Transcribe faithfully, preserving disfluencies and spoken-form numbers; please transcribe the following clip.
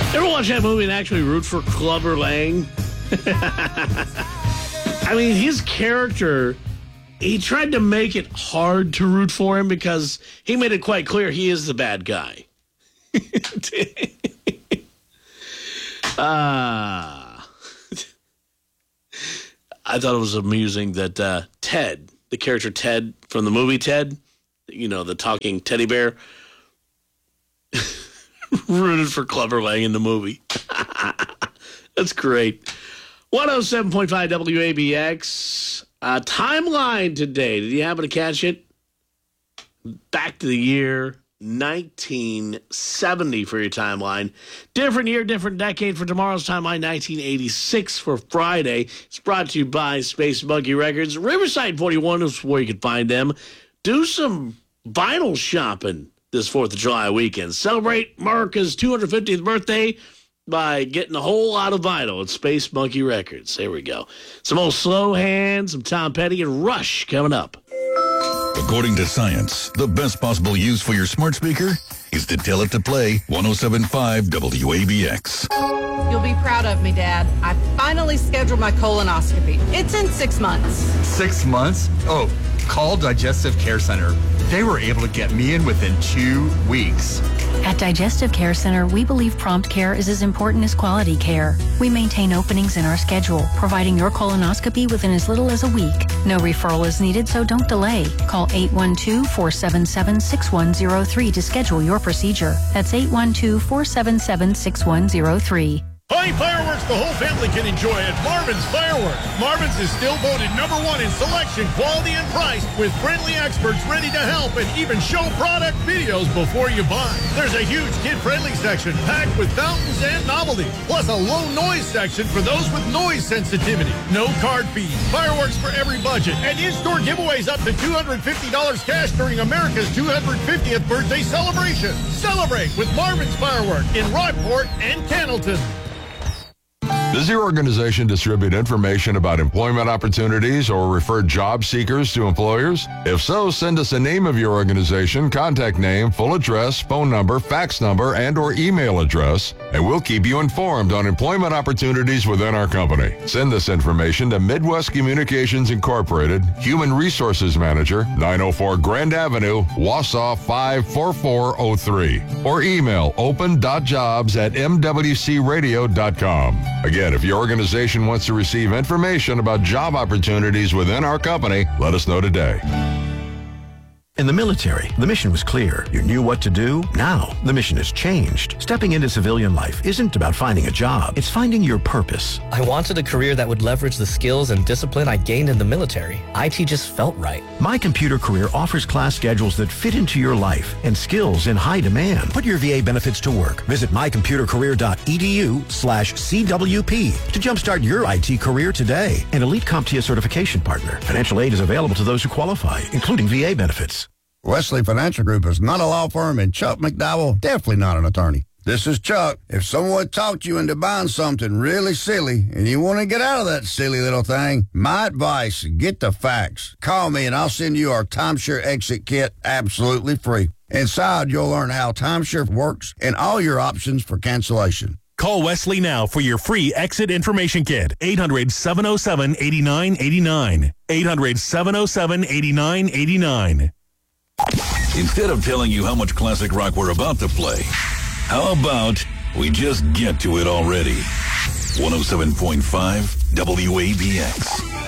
Ever watch that movie and actually root for Clubber Lang? I mean, his character, he tried to make it hard to root for him because he made it quite clear he is the bad guy. Ah. I thought it was amusing that uh, Ted, the character Ted from the movie Ted, you know, the talking teddy bear, rooted for Clubber Lang in the movie. That's great. one oh seven point five W A B X. Uh, timeline today. Did you happen to catch it? Back to the year nineteen seventy for your timeline. Different year, different decade for tomorrow's timeline. nineteen eighty-six for Friday. It's brought to you by Space Monkey Records. Riverside forty-one is where you can find them. Do some vinyl shopping this fourth of July weekend. Celebrate America's two hundred fiftieth birthday by getting a whole lot of vinyl at Space Monkey Records. There we go. Some old Slow Hand, some Tom Petty, and Rush coming up. According to science, the best possible use for your smart speaker is to tell it to play one oh seven point five W A B X. You'll be proud of me, Dad. I finally scheduled my colonoscopy. It's in six months. Six months? Oh, call Digestive Care Center. They were able to get me in within two weeks. At Digestive Care Center, we believe prompt care is as important as quality care. We maintain openings in our schedule, providing your colonoscopy within as little as a week. No referral is needed, so don't delay. Call eight one two, four seven seven, six one zero three to schedule your procedure. That's eight one two, four seven seven, six one zero three. Buying fireworks the whole family can enjoy at Marvin's Fireworks. Marvin's is still voted number one in selection, quality, and price, with friendly experts ready to help and even show product videos before you buy. There's a huge kid-friendly section packed with fountains and novelties, plus a low noise section for those with noise sensitivity. No card fees, fireworks for every budget, and in-store giveaways up to two hundred fifty dollars cash during America's two hundred fiftieth birthday celebration. Celebrate with Marvin's Fireworks in Rockport and Cannleton. Does your organization distribute information about employment opportunities or refer job seekers to employers? If so, send us a name of your organization, contact name, full address, phone number, fax number, and or email address, and we'll keep you informed on employment opportunities within our company. Send this information to Midwest Communications Incorporated, Human Resources Manager, nine oh four Grand Avenue, Wausau five four four oh three, or email open.jobs at m w c radio dot com. Again, if your organization wants to receive information about job opportunities within our company, let us know today. In the military, the mission was clear. You knew what to do. Now, the mission has changed. Stepping into civilian life isn't about finding a job. It's finding your purpose. I wanted a career that would leverage the skills and discipline I gained in the military. I T just felt right. My Computer Career offers class schedules that fit into your life and skills in high demand. Put your V A benefits to work. Visit my computer career dot e d u slash c w p to jumpstart your I T career today. An Elite CompTIA certification partner. Financial aid is available to those who qualify, including V A benefits. Wesley Financial Group is not a law firm, and Chuck McDowell, definitely not an attorney. This is Chuck. If someone talked you into buying something really silly and you want to get out of that silly little thing, my advice, get the facts. Call me and I'll send you our timeshare exit kit absolutely free. Inside, you'll learn how timeshare works and all your options for cancellation. Call Wesley now for your free exit information kit. eight hundred, seven oh seven, eight nine eight nine. eight hundred, seven oh seven, eight nine eight nine. Instead of telling you how much classic rock we're about to play, how about we just get to it already? one oh seven point five W A B X.